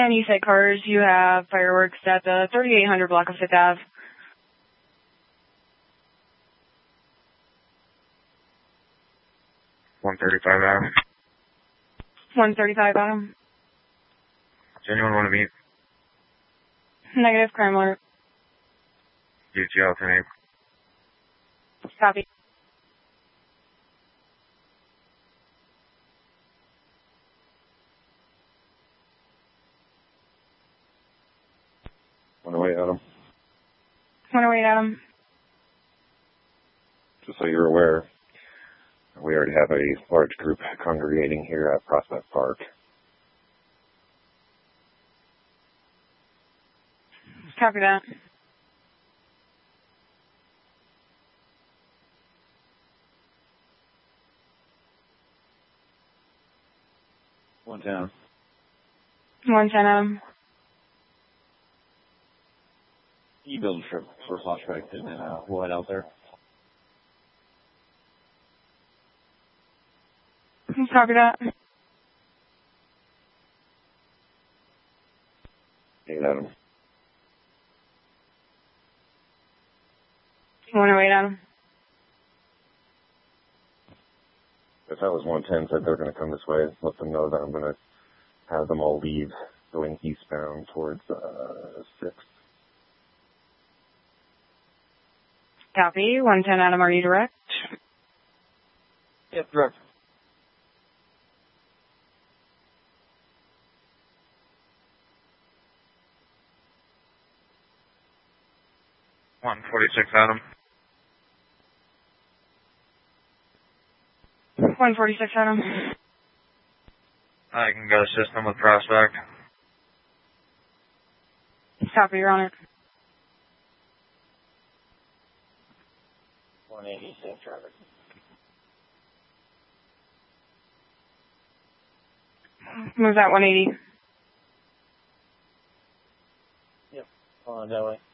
and Eastside Cars, you have fireworks at the 3800 block of 5th Ave. 135 Adam. 135 Adam. Does anyone want to meet? Negative, crime alert. UT alternate. Copy. On the way, Adam. 108 Adam. Just so you're aware, we already have a large group congregating here at Prospect Park. Copy that. One down. 110 Adam. You build for prospect and we'll head out there. Copy that. Hey, Adam. 108 Adam. If that was 110 said they're going to come this way, let them know that I'm going to have them all leave going eastbound towards 6. Copy. 110 Adam, are you direct? Yep, direct. One 46 Adam. 146 Adam. I can go system with Prospect. Copy, you're on it. 180, safe traffic. Move that 180. Yep, on that way.